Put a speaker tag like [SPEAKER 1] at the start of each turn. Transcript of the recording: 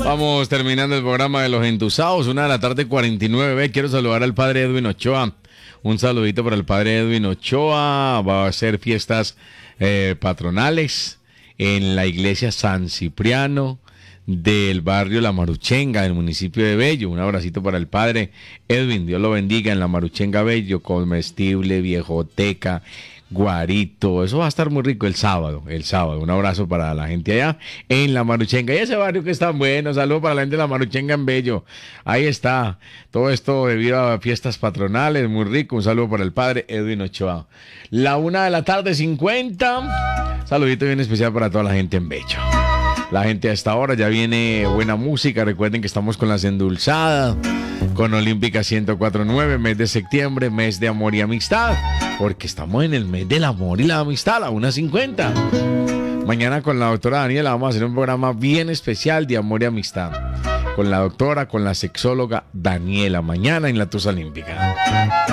[SPEAKER 1] Vamos terminando el programa de Los Entusados, 1:49 p.m. Quiero saludar al padre Edwin Ochoa. Un saludito para el padre Edwin Ochoa. Va a hacer fiestas patronales en la iglesia San Cipriano del barrio La Maruchenga, del municipio de Bello. Un abracito para el padre Edwin. Dios lo bendiga en La Maruchenga Bello. Comestible, viejoteca, guarito. Eso va a estar muy rico el sábado. Un abrazo para la gente allá en La Maruchenga. Y ese barrio que es tan bueno. Saludos para la gente de La Maruchenga en Bello. Ahí está. Todo esto debido a fiestas patronales. Muy rico. Un saludo para el padre Edwin Ochoa. 1:50 p.m. Saludito bien especial para toda la gente en Bello. La gente a esta hora ya viene buena música. Recuerden que estamos con las endulzadas, con Olímpica 104.9, mes de septiembre, mes de amor y amistad, porque estamos en el mes del amor y la amistad, a 1:50 p.m. Mañana con la doctora Daniela vamos a hacer un programa bien especial de amor y amistad. Con la doctora, con la sexóloga Daniela, mañana en la Tusa Olímpica.